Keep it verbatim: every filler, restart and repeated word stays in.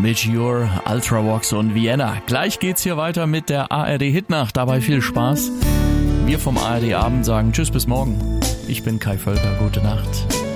Meteor, Ultravox und Vienna. Gleich geht's hier weiter mit der A R D Hitnacht. Dabei viel Spaß. Wir vom A R D Abend sagen Tschüss bis morgen. Ich bin Kai Völker. Gute Nacht.